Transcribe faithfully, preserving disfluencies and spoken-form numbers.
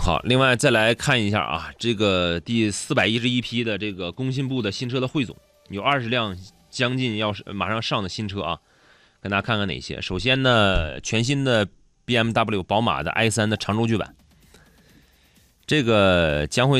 好，另外再来看一下啊，这个第四百一十一批的这个工信部的新车的汇总，有二十辆将近要马上上的新车啊，跟大家看看哪些。首先呢，全新的 B M W 宝马的 i 三 的长轴距版，这个将会